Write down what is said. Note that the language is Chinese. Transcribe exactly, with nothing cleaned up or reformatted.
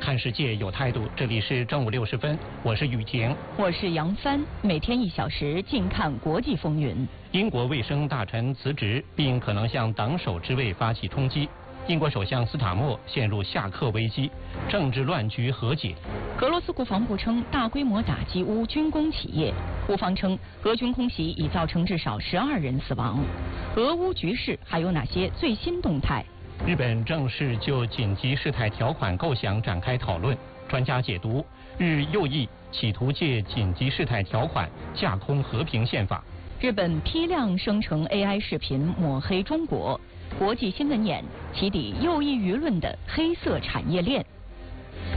看世界有态度。这里是正午六十分，我是雨婷， 我是杨帆。每天一小时，静看国际风云。 英国卫生大臣辞职，并可能向党首之位发起冲击。英国首相斯塔默陷入下课危机，政治乱局和解。 俄罗斯国防部称大规模打击乌军工企业，乌方称俄军空袭已造成至少十二人死亡。俄乌局势还有哪些最新动态？ 日本正式就紧急事态条款构想展开讨论，专家解读日右翼企图借紧急事态条款架空和平宪法。 日本批量生成 A I 视频抹黑中国，国际新闻眼起底右翼舆论的黑色产业链。